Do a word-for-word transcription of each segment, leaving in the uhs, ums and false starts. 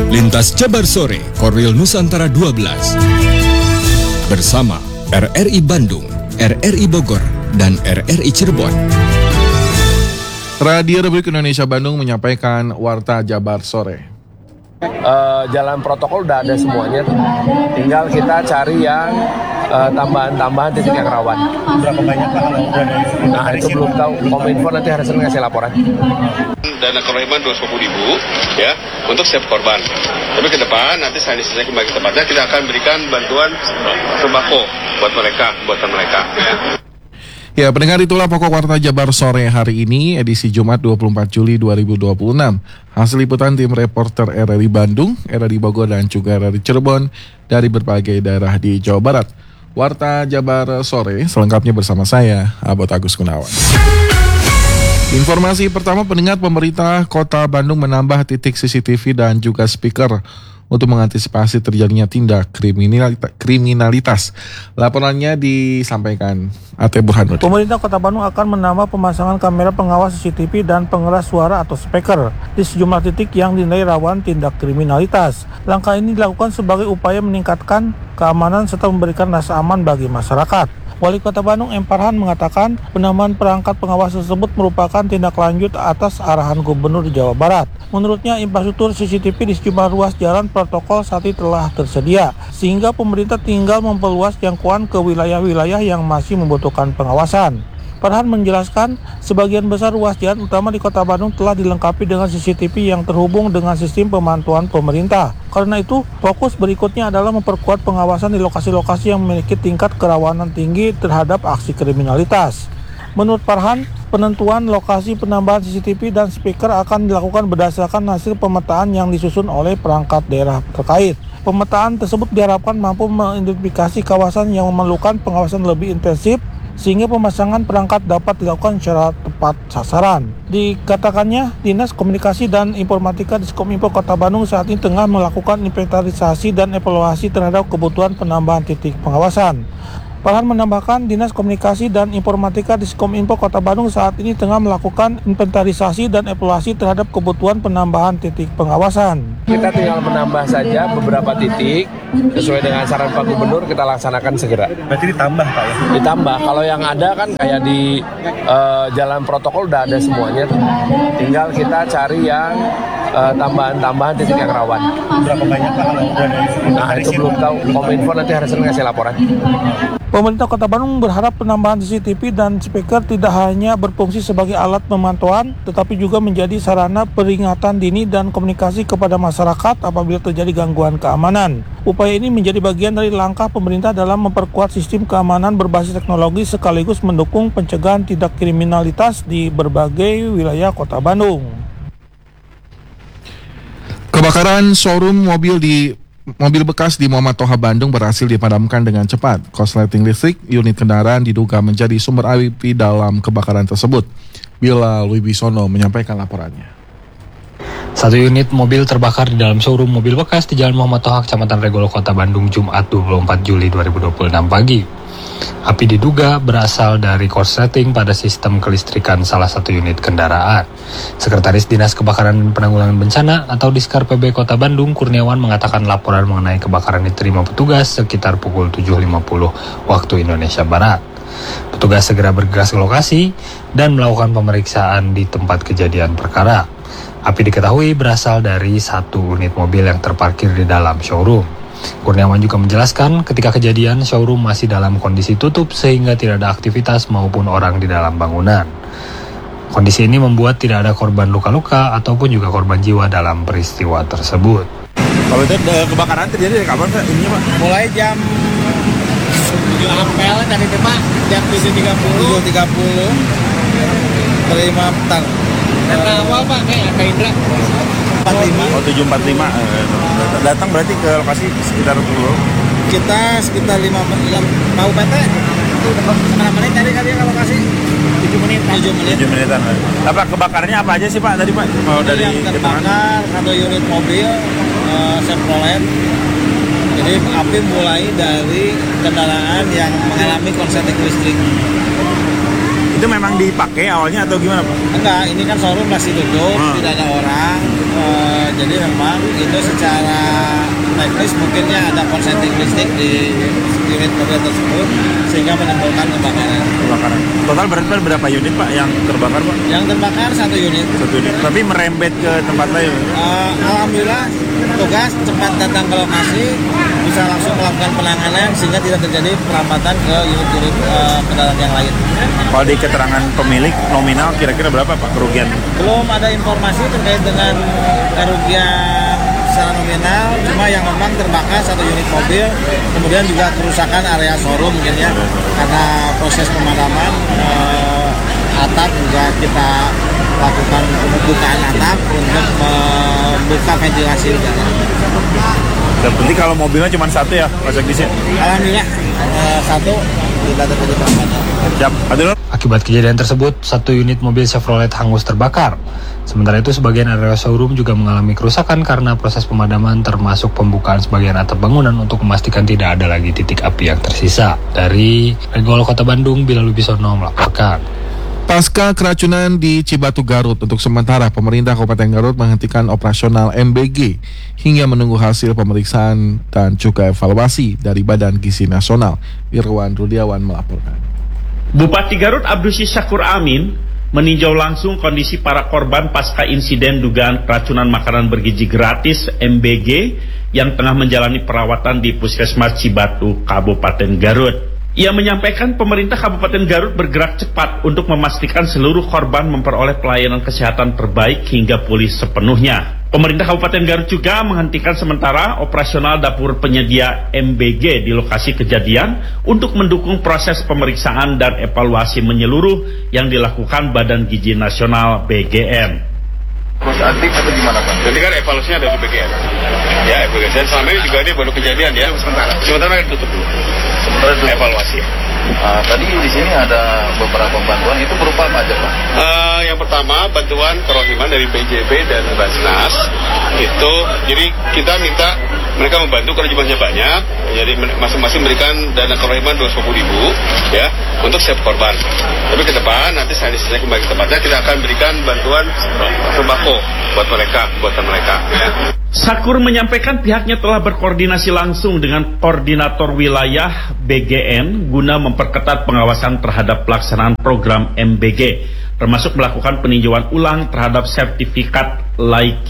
Lintas Jabar Sore, Korwil Nusantara dua belas. Bersama R R I Bandung, R R I Bogor, dan R R I Cirebon. Radio Republik Indonesia Bandung menyampaikan Warta Jabar Sore. Uh, jalan protokol udah ada semuanya, tinggal kita cari yang uh, tambahan-tambahan titik yang rawan. Berapa banyak Pak? Nah itu belum tahu, Kominfo nanti hari Senin ngasih laporan. Dana korban dua ratus lima puluh ribu ya untuk setiap korban. Tapi ke depan nanti saya diselesaikan bagi tempatnya, kita akan berikan bantuan sembako buat mereka, buatan mereka. Ya. Ya, pendengar, itulah pokok Warta Jabar Sore hari ini, edisi Jumat dua puluh empat Juli dua ribu dua puluh enam. Hasil liputan tim reporter R R I Bandung, R R I Bogor, dan juga R R I Cirebon dari berbagai daerah di Jawa Barat. Warta Jabar Sore selengkapnya bersama saya, Abot Agus Gunawan. Informasi pertama, pendengar, pemerintah Kota Bandung menambah titik C C T V dan juga speaker untuk mengantisipasi terjadinya tindak kriminalita- kriminalitas. Laporannya disampaikan A T Burhanuddin. Pemerintah Kota Bandung akan menambah pemasangan kamera pengawas C C T V dan pengeras suara atau speaker di sejumlah titik yang dinilai rawan tindak kriminalitas. Langkah ini dilakukan sebagai upaya meningkatkan keamanan serta memberikan rasa aman bagi masyarakat. Wali Kota Bandung M. Farhan mengatakan penambahan perangkat pengawas tersebut merupakan tindak lanjut atas arahan Gubernur Jawa Barat. Menurutnya, infrastruktur C C T V di sejumlah ruas jalan protokol saat ini telah tersedia, sehingga pemerintah tinggal memperluas jangkauan ke wilayah-wilayah yang masih membutuhkan pengawasan. Farhan menjelaskan, sebagian besar ruas jalan utama di Kota Bandung telah dilengkapi dengan C C T V yang terhubung dengan sistem pemantauan pemerintah. Karena itu, fokus berikutnya adalah memperkuat pengawasan di lokasi-lokasi yang memiliki tingkat kerawanan tinggi terhadap aksi kriminalitas. Menurut Farhan, penentuan lokasi penambahan C C T V dan speaker akan dilakukan berdasarkan hasil pemetaan yang disusun oleh perangkat daerah terkait. Pemetaan tersebut diharapkan mampu mengidentifikasi kawasan yang memerlukan pengawasan lebih intensif, sehingga pemasangan perangkat dapat dilakukan secara tepat sasaran. Dikatakannya, Dinas Komunikasi dan Informatika Diskominfo Kota Bandung saat ini tengah melakukan inventarisasi dan evaluasi terhadap kebutuhan penambahan titik pengawasan. Farhan menambahkan, Dinas Komunikasi dan Informatika Diskominfo Kota Bandung saat ini tengah melakukan inventarisasi dan evaluasi terhadap kebutuhan penambahan titik pengawasan. Kita tinggal menambah saja beberapa titik sesuai dengan saran Pak Gubernur, kita laksanakan segera. Berarti ditambah Pak ya? Ditambah, kalau yang ada kan kayak di uh, jalan protokol udah ada semuanya, tinggal kita cari yang uh, tambahan-tambahan titik yang rawan. Berapa banyak Pak? Nah itu belum tahu, Kominfo nanti hari Senin ngasih laporan. Pemerintah Kota Bandung berharap penambahan C C T V dan speaker tidak hanya berfungsi sebagai alat pemantauan, tetapi juga menjadi sarana peringatan dini dan komunikasi kepada masyarakat apabila terjadi gangguan keamanan. Upaya ini menjadi bagian dari langkah pemerintah dalam memperkuat sistem keamanan berbasis teknologi sekaligus mendukung pencegahan tindak kriminalitas di berbagai wilayah Kota Bandung. Kebakaran showroom mobil di Mobil bekas di Muhammad Toha Bandung berhasil dipadamkan dengan cepat. Korsleting listrik unit kendaraan diduga menjadi sumber api dalam kebakaran tersebut. Bilal Wibisono menyampaikan laporannya. Satu unit mobil terbakar di dalam showroom mobil bekas di Jalan Muhammad Toha, Kecamatan Regolo, Kota Bandung, Jumat dua puluh empat Juli dua ribu dua puluh enam pagi. Api diduga berasal dari korsleting pada sistem kelistrikan salah satu unit kendaraan. Sekretaris Dinas Kebakaran dan Penanggulangan Bencana atau Diskar P B Kota Bandung, Kurniawan, mengatakan laporan mengenai kebakaran diterima petugas sekitar pukul tujuh lima puluh waktu Indonesia Barat. Petugas segera bergegas ke lokasi dan melakukan pemeriksaan di tempat kejadian perkara. Api diketahui berasal dari satu unit mobil yang terparkir di dalam showroom. Kurniawan juga menjelaskan ketika kejadian showroom masih dalam kondisi tutup sehingga tidak ada aktivitas maupun orang di dalam bangunan. Kondisi ini membuat tidak ada korban luka-luka ataupun juga korban jiwa dalam peristiwa tersebut. Kalau itu kebakaran terjadi dari kapan Pak? Ini Pak? Mulai jam tujuh apel tadi Pak, jam tujuh tiga puluh. tujuh tiga puluh terima petan. Data awal Pak, kayak Kak Indra. empat puluh lima. Oh tujuh empat puluh lima. Datang berarti ke lokasi sekitar dulu. Kita sekitar lima menit. Mau P T? Setengah menit tadi kali ya ke lokasi. tujuh menit. tujuh menit. tujuh menitan. Apa kebakarannya apa aja sih Pak tadi Pak? Mau dari yang terbakar satu unit mobil uh, Chevrolet. Jadi api mulai dari kendaraan yang mengalami korsleting listrik. Itu memang dipakai awalnya atau gimana Pak? Enggak, ini kan showroom masih tutup, hmm. tidak ada orang. Uh, jadi memang itu secara teknis mungkinnya ada konsleting listrik di unit mobil tersebut sehingga menimbulkan kebakaran. Kebakaran. Total berarti berapa unit Pak yang terbakar Pak? Yang terbakar satu unit. Satu unit. Tapi merembet ke tempat lain? Uh, Alhamdulillah tugas cepat datang ke lokasi, bisa langsung melakukan penanganan sehingga tidak terjadi perampatan ke unit-unit uh, kendaraan yang lain. Kalau di keterangan pemilik nominal kira-kira berapa Pak kerugian? Belum ada informasi terkait dengan kerugian secara nominal, cuma yang memang terbakar satu unit mobil, kemudian juga kerusakan area showroom mungkin ya, karena proses pemadaman uh, atap juga kita lakukan pembukaan atap untuk membuka ventilasi di dalam. Dan penting kalau mobilnya cuma satu ya, Pak Sekdisi? Alhamdulillah uh, satu tidak terjadi perampatan. Siap. Aduh. Akibat kejadian tersebut, satu unit mobil Chevrolet hangus terbakar. Sementara itu, sebagian area showroom juga mengalami kerusakan karena proses pemadaman termasuk pembukaan sebagian atap bangunan untuk memastikan tidak ada lagi titik api yang tersisa. Dari Regol Kota Bandung, Bilal Lubisono melaporkan. Pasca keracunan di Cibatu Garut, untuk sementara pemerintah Kabupaten Garut menghentikan operasional M B G hingga menunggu hasil pemeriksaan dan juga evaluasi dari Badan Gizi Nasional. Irwan Rudiawan melaporkan. Bupati Garut Abdusi Syakur Amin meninjau langsung kondisi para korban pasca insiden dugaan keracunan makanan bergizi gratis M B G yang tengah menjalani perawatan di Puskesmas Cibatu, Kabupaten Garut. Ia menyampaikan pemerintah Kabupaten Garut bergerak cepat untuk memastikan seluruh korban memperoleh pelayanan kesehatan terbaik hingga pulih sepenuhnya. Pemerintah Kabupaten Garut juga menghentikan sementara operasional dapur penyedia M B G di lokasi kejadian untuk mendukung proses pemeriksaan dan evaluasi menyeluruh yang dilakukan Badan Gizi Nasional B G N. Proses aktif atau gimana Pak? Nanti kan evaluasinya ada di B G N. Ya, B G N selama ini juga ini baru kejadian ya. Sementara. Sementara kita tutup dulu. Sementara dulu. Evaluasi. Uh, tadi di sini ada beberapa bantuan, itu berupa apa aja Pak? Uh, yang pertama bantuan kerohiman dari B J B dan Basnas. Itu jadi kita minta mereka membantu kalau jumlahnya banyak. Jadi masing-masing memberikan dana kerohiman dua ratus lima puluh ribu ya untuk setiap korban. Tapi ke depan nanti saya selesai kembali ke tempatnya kita akan berikan bantuan sembako buat mereka, buatan mereka. Ya. Syakur menyampaikan pihaknya telah berkoordinasi langsung dengan koordinator wilayah B G N guna memperketat pengawasan terhadap pelaksanaan program M B G, termasuk melakukan peninjauan ulang terhadap sertifikat layak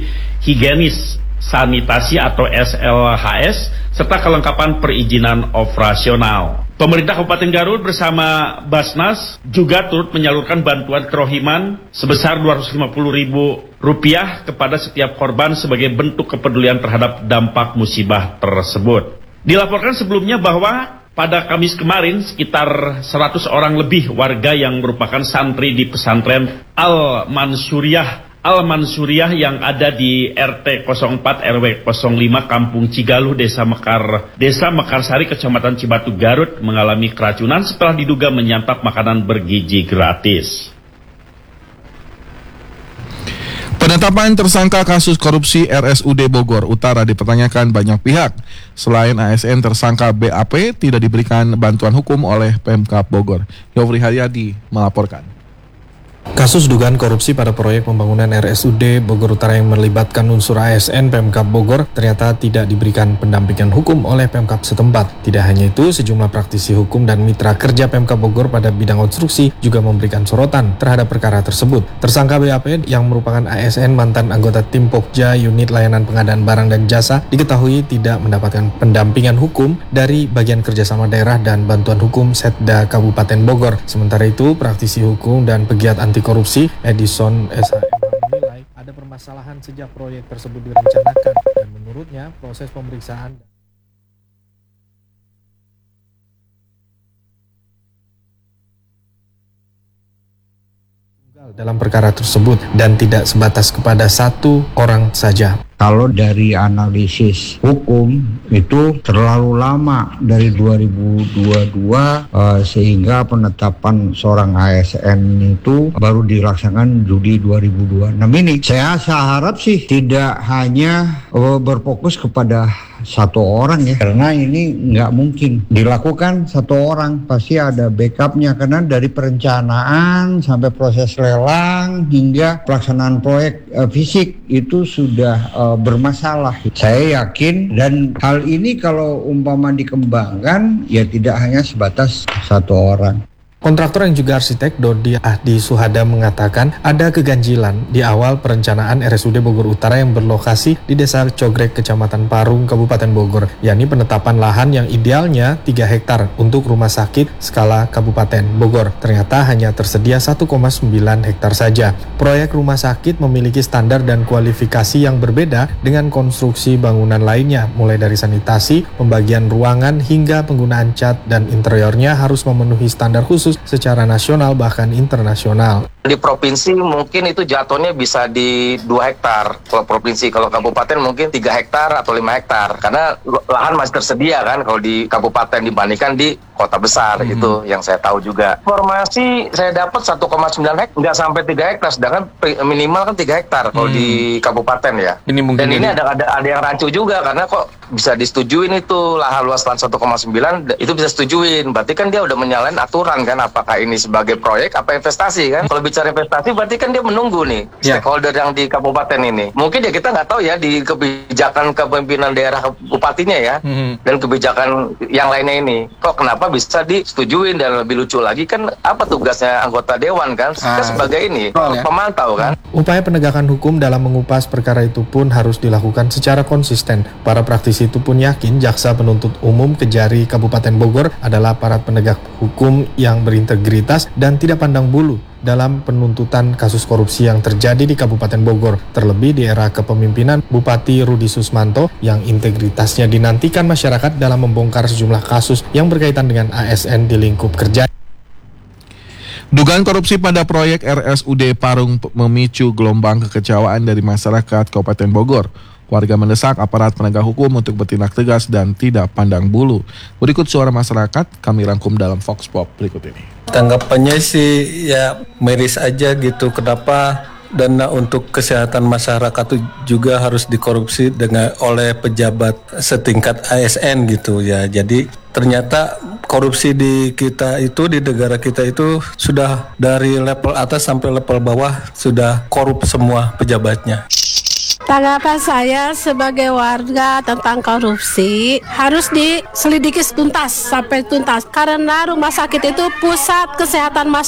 higienis sanitasi atau S L H S serta kelengkapan perizinan operasional. Pemerintah Kabupaten Garut bersama Basnas juga turut menyalurkan bantuan kerohiman sebesar dua ratus lima puluh ribu rupiah kepada setiap korban sebagai bentuk kepedulian terhadap dampak musibah tersebut. Dilaporkan sebelumnya bahwa pada Kamis kemarin sekitar seratus orang lebih warga yang merupakan santri di pesantren Al-Mansuriah Al-Mansuriah yang ada di R T nol empat R W nol lima Kampung Cigaluh, Desa Mekar, Desa Mekarsari, Kecamatan Cibatu, Garut mengalami keracunan setelah diduga menyantap makanan bergizi gratis. Penetapan tersangka kasus korupsi R S U D Bogor Utara dipertanyakan banyak pihak. Selain A S N, tersangka B A P tidak diberikan bantuan hukum oleh Pemkab Bogor. Yofri Haryadi melaporkan. Kasus dugaan korupsi pada proyek pembangunan R S U D Bogor Utara yang melibatkan unsur A S N Pemkab Bogor ternyata tidak diberikan pendampingan hukum oleh Pemkab setempat. Tidak hanya itu, sejumlah praktisi hukum dan mitra kerja Pemkab Bogor pada bidang konstruksi juga memberikan sorotan terhadap perkara tersebut. Tersangka B A P yang merupakan A S N mantan anggota tim Pokja Unit Layanan Pengadaan Barang dan Jasa diketahui tidak mendapatkan pendampingan hukum dari Bagian Kerjasama Daerah dan Bantuan Hukum Setda Kabupaten Bogor. Sementara itu, praktisi hukum dan pegiat anti korupsi Edison S H M menilai ada permasalahan sejak proyek tersebut direncanakan dan menurutnya proses pemeriksaan dalam perkara tersebut dan tidak sebatas kepada satu orang saja. Kalau dari analisis hukum itu terlalu lama dari dua ribu dua puluh dua uh, sehingga penetapan seorang A S N itu baru dilaksanakan Juli dua ribu dua puluh enam ini. Saya, saya harap sih tidak hanya uh, berfokus kepada satu orang ya, karena ini nggak mungkin dilakukan satu orang, pasti ada backupnya, karena dari perencanaan sampai proses lelang hingga pelaksanaan proyek uh, fisik itu sudah uh, bermasalah. Saya yakin, dan hal ini kalau umpama dikembangkan ya tidak hanya sebatas satu orang. Kontraktor yang juga arsitek Dodi Ahdi Suhada mengatakan ada keganjilan di awal perencanaan R S U D Bogor Utara yang berlokasi di Desa Cogrek, Kecamatan Parung, Kabupaten Bogor, yakni penetapan lahan yang idealnya tiga hektar untuk rumah sakit skala Kabupaten Bogor. Ternyata hanya tersedia satu koma sembilan hektar saja. Proyek rumah sakit memiliki standar dan kualifikasi yang berbeda dengan konstruksi bangunan lainnya, mulai dari sanitasi, pembagian ruangan, hingga penggunaan cat dan interiornya harus memenuhi standar khusus secara nasional bahkan internasional. Di provinsi mungkin itu jatuhnya bisa di dua hektar. Kalau provinsi, kalau kabupaten mungkin tiga hektar atau lima hektar. Karena lahan masih tersedia kan kalau di kabupaten dibandingkan di kota besar, hmm. itu yang saya tahu juga. Informasi saya dapat satu koma sembilan hektar, nggak sampai tiga hektar, sedangkan minimal kan tiga hektar kalau hmm. di kabupaten ya. Ini Dan ini ada, ada ada yang rancu juga, karena kok bisa disetujuin itu lahan luas lahan satu koma sembilan itu bisa setujuin. Berarti kan dia udah menyalahin aturan kan, apakah ini sebagai proyek apa investasi kan. Kalau bicara investasi berarti kan dia menunggu nih yeah. stakeholder yang di kabupaten ini. Mungkin ya kita nggak tahu ya di kebijakan kepemimpinan daerah bupatinya ya, mm-hmm. dan kebijakan yang lainnya ini. Kok kenapa bisa disetujuin, dan lebih lucu lagi kan apa tugasnya anggota dewan kan, ah. sebagai ini oh, ya. pemantau kan. Upaya penegakan hukum dalam mengupas perkara itu pun harus dilakukan secara konsisten. Para praktisi itu pun yakin jaksa penuntut umum Kejari Kabupaten Bogor adalah aparat penegak hukum yang berintegritas dan tidak pandang bulu dalam penuntutan kasus korupsi yang terjadi di Kabupaten Bogor, terlebih di era kepemimpinan Bupati Rudi Susmanto yang integritasnya dinantikan masyarakat dalam membongkar sejumlah kasus yang berkaitan dengan A S N di lingkup kerja. Dugaan korupsi pada proyek R S U D Parung memicu gelombang kekecewaan dari masyarakat Kabupaten Bogor. Warga mendesak aparat penegak hukum untuk bertindak tegas dan tidak pandang bulu. Berikut suara masyarakat kami rangkum dalam Vox Pop berikut ini. Tanggapannya sih ya miris aja gitu. Kenapa dana untuk kesehatan masyarakat itu juga harus dikorupsi dengan oleh pejabat setingkat A S N gitu ya. Jadi ternyata korupsi di kita itu, di negara kita itu sudah dari level atas sampai level bawah sudah korup semua pejabatnya. Tanggapan saya sebagai warga tentang korupsi harus diselidiki tuntas sampai tuntas, karena rumah sakit itu pusat kesehatan masyarakat.